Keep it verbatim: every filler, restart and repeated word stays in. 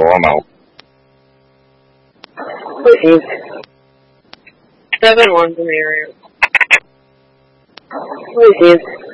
I'm out. Received. Seven one's in the area. Received.